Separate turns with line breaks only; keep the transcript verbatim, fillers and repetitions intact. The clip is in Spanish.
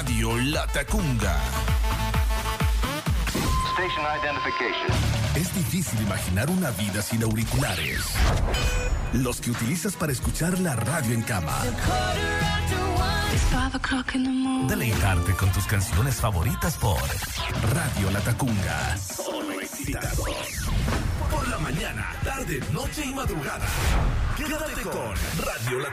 Radio Latacunga.
Station identification.
Es difícil imaginar una vida sin auriculares. Los que utilizas para escuchar la radio en cama. Deleitarte con tus canciones favoritas por Radio Latacunga. Solo excitados. Por la mañana, tarde, noche y madrugada. Quédate con Radio Latacunga.